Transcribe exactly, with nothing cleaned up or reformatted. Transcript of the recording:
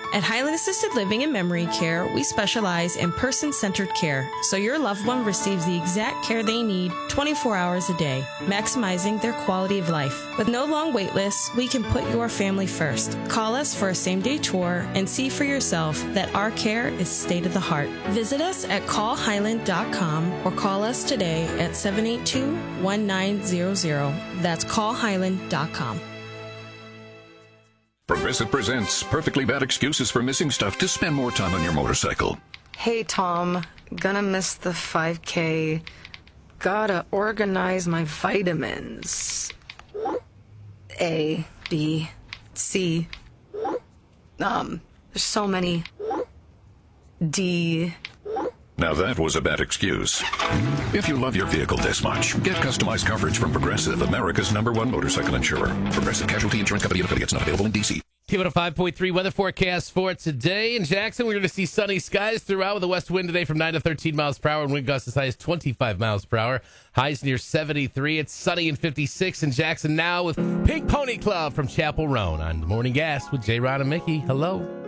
At Highland Assisted Living and Memory Care, we specialize in person-centered care, so your loved one receives the exact care they need twenty-four hours a day, maximizing their quality of life. With no long wait lists, we can put your family first. Call us for a same-day tour and see for yourself that our care is state of the heart. Visit us at call highland dot com or call us today at seven eight two, one nine zero zero. That's call highland dot com. Progressive presents Perfectly Bad Excuses for Missing Stuff to spend more time on your motorcycle. Hey, Tom. Gonna miss the five K. Gotta organize my vitamins. A, B, C. Um, there's so many. D. Now that was a bad excuse. If you love your vehicle this much, get customized coverage from Progressive, America's number one motorcycle insurer. Progressive Casualty Insurance Company and affiliates, not available in D C. Give it a five point three weather forecast for today. In Jackson, we're going to see sunny skies throughout with a west wind today from nine to thirteen miles per hour and wind gusts as high as twenty-five miles per hour. Highs near seventy-three. It's sunny and fifty-six in Jackson now with Pink Pony Club from Chapel Roan on the Morning Gas with J. Ron and Mickey. Hello.